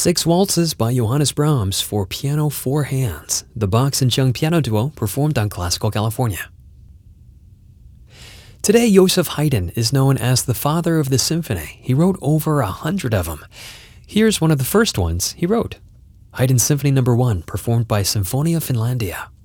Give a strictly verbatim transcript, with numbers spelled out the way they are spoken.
Six Waltzes by Johannes Brahms for piano four hands. The Bach and Chung Piano Duo performed on Classical California. Today, Joseph Haydn is known as the father of the symphony. He wrote over a hundred of them. Here's one of the first ones he wrote. Haydn Symphony Number one, performed by Sinfonia Finlandia.